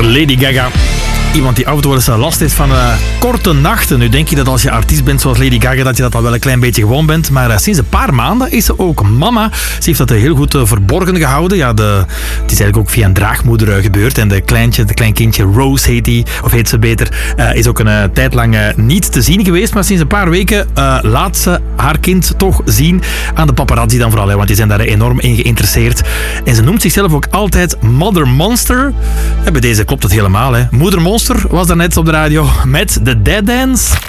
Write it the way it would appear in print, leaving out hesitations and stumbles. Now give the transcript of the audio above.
Lady Gaga. Iemand die af en toe wel eens last heeft van korte nachten. Nu denk je dat als je artiest bent zoals Lady Gaga, dat je dat al wel een klein beetje gewoon bent. Maar sinds een paar maanden is ze ook mama. Ze heeft dat heel goed verborgen gehouden. Ja, het is eigenlijk ook via een draagmoeder gebeurd. En de kleinkindje Rose heet ze beter, is ook een tijd lang niet te zien geweest. Maar sinds een paar weken laat ze haar kind toch zien aan de paparazzi dan vooral. Want die zijn daar enorm in geïnteresseerd. En ze noemt zichzelf ook altijd Mother Monster. En bij deze klopt het helemaal. Moeder Monster was daarnet op de radio met de Dead Dance.